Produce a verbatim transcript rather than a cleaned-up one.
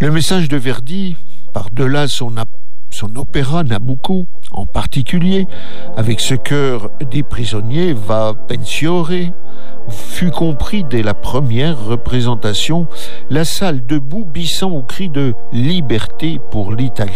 Le message de Verdi, par-delà son, son opéra Nabucco en particulier, avec ce chœur des prisonniers va pensiore, fut compris dès la première représentation, la salle debout bissant au cri de « Liberté pour l'Italie ».